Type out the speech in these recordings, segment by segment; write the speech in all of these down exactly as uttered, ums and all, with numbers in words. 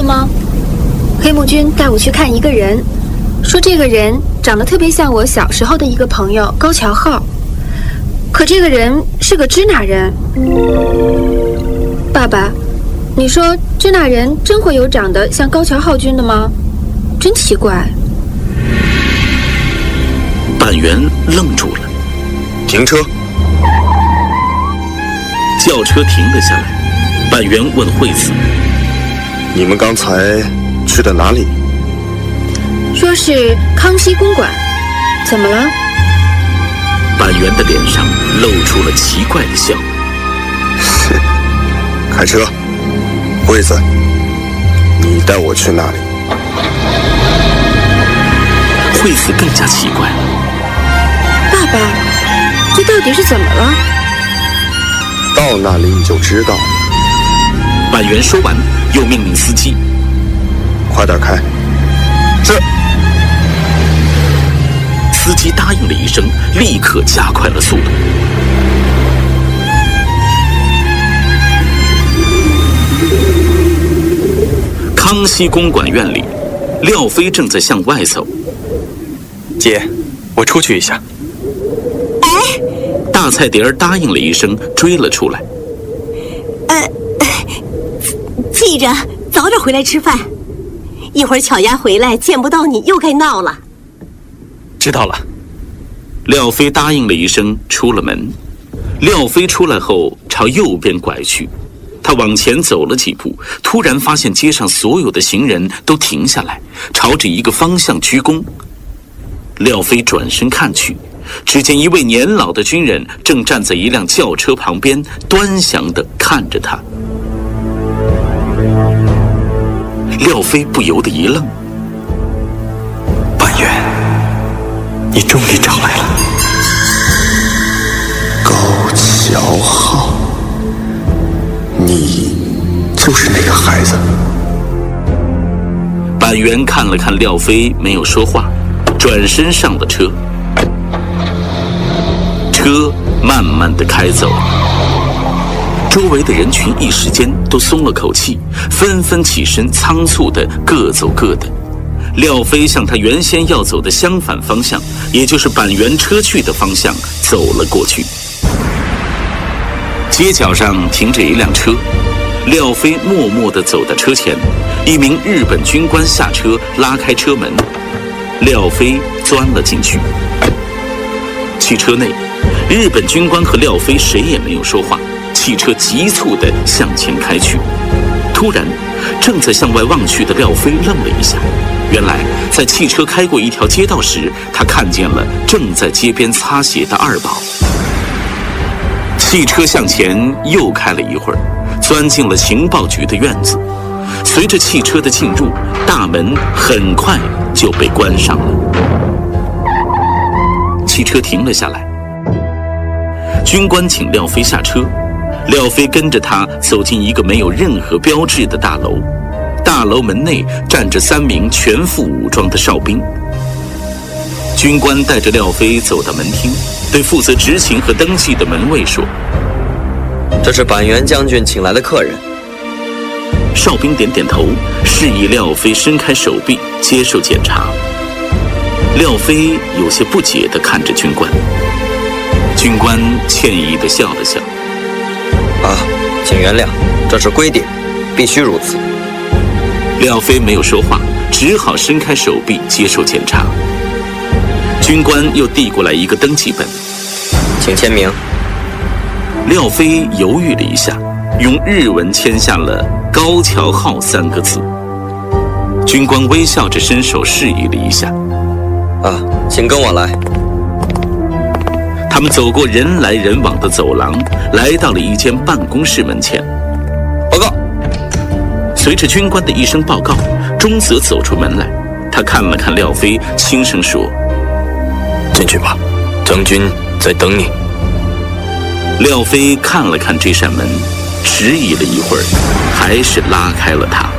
吗？黑木君带我去看一个人，说这个人长得特别像我小时候的一个朋友高桥浩，可这个人是个支那人。爸爸，你说支那人真会有长得像高桥浩君的吗？真奇怪。 板垣愣住了， 停车。 轿车停了下来，板垣问惠子：“ 你们刚才去的哪里？” 说是康熙公馆，怎么了？ 板垣的脸上露出了奇怪的笑。 开车，惠子，你带我去那里。 惠子更加奇怪。 爸爸，这到底是怎么了？ 到那里你就知道了。 板垣说完，又命令司机：“ 快点开。”是。 司机答应了一声，立刻加快了速度。康熙公馆院里，廖飞正在向外走。 姐，我出去一下。 哎， 大菜碟儿答应了一声，追了出来。 呃，记着早点回来吃饭，一会儿巧丫回来见不到你，又该闹了。 知道了。 廖飞答应了一声，出了门。廖飞出来后朝右边拐去，他往前走了几步，突然发现街上所有的行人都停下来，朝着一个方向鞠躬。廖飞转身看去，只见一位年老的军人正站在一辆轿车旁边，端详地看着他。廖飞不由得一愣：“ 板垣，你终于找来了。” 高桥浩，你就是那个孩子。 板垣看了看廖飞，没有说话，转身上了车。车慢慢地开走，周围的人群一时间都松了口气，纷纷起身，仓促地各走各的。廖飞向他原先要走的相反方向，也就是板垣车去的方向走了过去。街角上停着一辆车，廖飞默默地走到车前，一名日本军官下车拉开车门，廖飞钻了进去。汽车内，日本军官和廖飞谁也没有说话，汽车急促地向前开去。突然，正在向外望去的廖飞愣了一下，原来在汽车开过一条街道时，他看见了正在街边擦鞋的二宝。汽车向前又开了一会儿，钻进了情报局的院子。随着汽车的进入，大门很快就被关上了。汽车停了下来，军官请廖飞下车，廖飞跟着他走进一个没有任何标志的大楼。大楼门内站着三名全副武装的哨兵。军官带着廖飞走到门厅，对负责执勤和登记的门卫说：“ 这是板垣将军请来的客人。” 哨兵点点头，示意廖飞伸开手臂接受检查。廖飞有些不解地看着军官，军官歉意地笑了笑：“ 啊，请原谅，这是规定，必须如此。” 廖飞没有说话，只好伸开手臂接受检查。军官又递过来一个登记本， 请签名。 廖飞犹豫了一下，用日文签下了“高桥浩”三个字。军官微笑着伸手示意了一下：“ 啊，请跟我来。” 他们走过人来人往的走廊，来到了一间办公室门前。 报告。 随着军官的一声报告，中泽走出门来，他看了看廖飞，轻声说：“ 进去吧，将军在等你。” 廖飞看了看这扇门，迟疑了一会儿，还是拉开了它。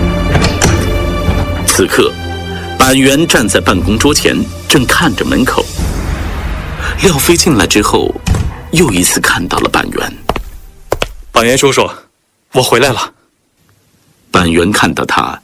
此刻，板垣站在办公桌前，正看着门口。廖飞进来之后，又一次看到了板垣。 板垣叔叔，我回来了。 板垣看到他，